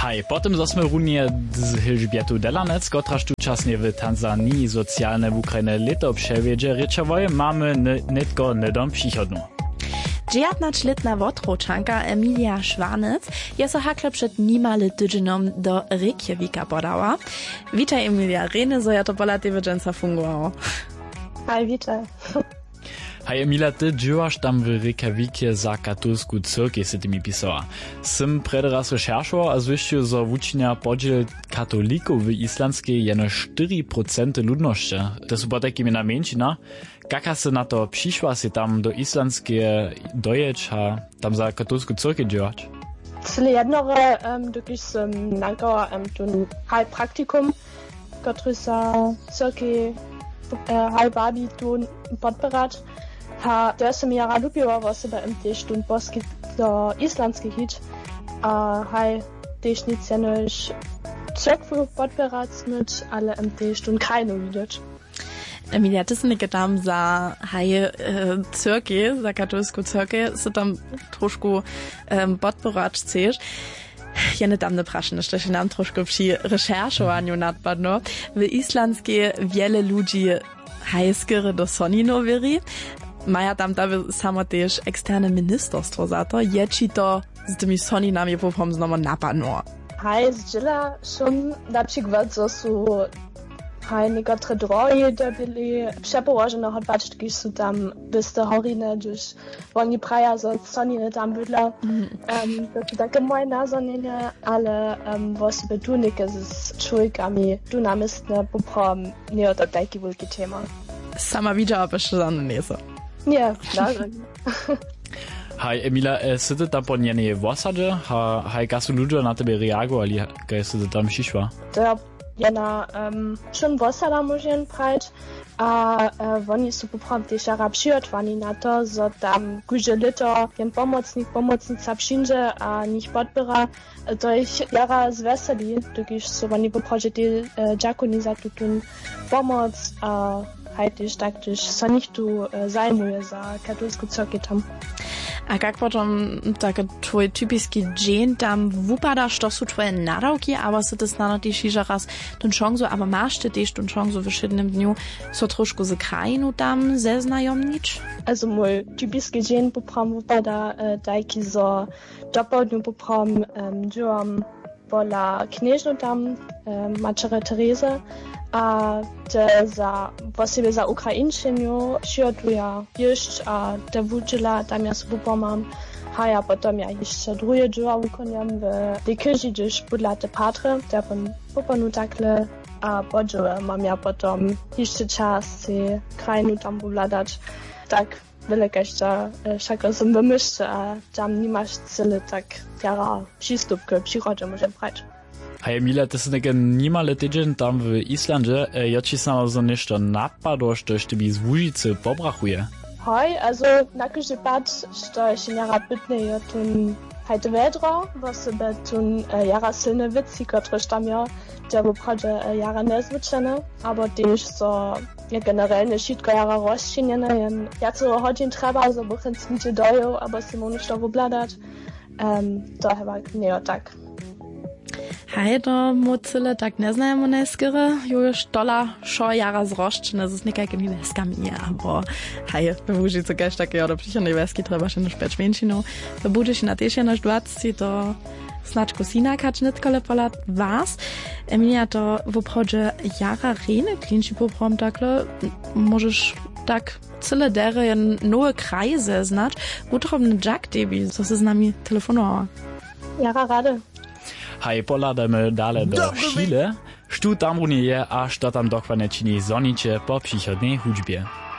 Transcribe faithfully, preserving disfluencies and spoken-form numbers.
Hej, potem zasmy runie z Elżbietu Delanec, kotraż tu czasnie w Tanzanii socjalne w Ukrainie leto przewiedzie ryczowoje, mamy netko nedom przychodną. dziewiętnastoletna wotroczanka Emilia Szwanec jest hakle przed niemale tydzinom do Reykjavika podała. Witaj Emilia, rene so ja to pola te wydżęca fungowało. Hej, witaj. Hej Emilia, ty działasz tam w Reykjavikie za katolsku cyrkię, se ty mi pisała. Sym predraz recherchował, a zwyścił, że wucznia podziel katolików w islandzkiej jeno cztery procent ludności. To są potakimi na mieńczyna. Kaka se na to przyszła se tam do islandzkiej dojeć, a tam za katolsku cyrkię działać? Cyle jednore, um, dokąd sam nagrała um, ten hal praktikum, który za cyrkię uh, hal babi tu podbierać. Ha, to sam ja lubiła, was sobie im też tun boski do islandskich hit, a haj też nic jenoś cyrkwu podbierać mit, ale im też tun keine widać. Emilia, ty si tam za haje e, cyrkie, za katolsku cyrkie, si tam trošku um, podbierać chceš. Ja nie tam ne prašne, što się nam trošku przy recherchowaniu nadpadno. W islandskie wiele ludzi haje skiery do Sonino weri. Maja tam da samo też eksterne ministerstwo za to, je ci to z tymi Soninami popom znowu napadno. Hej, zdziela schon na przykład, że są hej niektóre drogi, da byli przepołożone chodbaczki, kiedy są tam byste horine, gdyż oni praja, że Soniny tam bydla. Mm. Um, to są takie moje nazonienie, ale um, właśnie tu niekie z człowiekami tu namistne poprom nie o to taki wielki temat. Sama widziała jeszcze za nie so. Nie, dobrze. Hej, Emilia, sy ty tam po nienej w osadzie? Ha, hej, kasu ludzie na tebe reagowali, kiedy sy ty tam przyszła? To ja na um, schon w osada możemy prać, a uh, oni są poprom też przygotowani na to, że tam każde lito jen pomocnik, pomocnica przyjdzie, a nich podbiera. To ich jara zweseli, dokąd są oni poproszę te uh, dziakoni za tu pomoc, a uh, hejtiž, taktiž sa nikto uh, zajmuje za katolsku cyrkię tam. A jak potom taki twój typiski dzień tam wypadasz, to są twoje nadawki, aber sy ty snano też jeszcze raz ten šansu, aber masz ty też ten šansu w szydnym dniu so troszkę z krajinu tam zeznajomnić? Also mój typiski dzień poprom wypada uh, taki, że do południu poprom um, działam pola knieżnu tam, um, Matere Terese, a te za, właściwie za Ukraińczyniu przygotuję jeszcze, a te wuczyla tam ja sobie pomam, a ja potem ja jeszcze drugie dzieła wykonuję w tej kirzi, gdyż budla te patry, te pan popanu takle, a podzielę mam ja potem jeszcze czas się krajinu tam pobladać, tak wiele jeszcze wszak rozum wymyślę, a tam nie masz cyle tak jara przystup k przyrodzie może brać. Hej Emilia, ty si neke nimale tydzień tam w Islandzie, ja ci samo so nešto napadło, što jeszcze bi z Łužice pobrachuje. Hej, also na każdy pad, što się jara bytne, ja tun hejte vedro, bo sobie tun jara silne wici, które tam ja, der wypradzie jara nezwyczajne, aber też so ja generalnie wszystko jara rozczynione, ja co godzin trzeba, żeby chętnie nie doją, aber si mu nešto wybladać, um, to chyba nie tak. Hej, to mu cyle tak ne znajemo neskere, już dola šo jara zroszczne, z nekaj niebeskami, aber hej, w Łužice gać takie do przyjdzie niebeski, trzeba się na szpecz większinu. To bude się na tiesie nasz dwadzieścia, to znaczko sina kacznitkole pola was. Emilia, to w obchodzie jara rene klinci poprom takle, możesz tak cyle dere nowe kraje zeznać, utrobny Jack Debbie, co se z nami telefonowała. Jara rady. Hej, poladamy dalej do Chile, sztu tam runie je, a što tam dokładnie czyni zonicie po przychodnej hudźbie.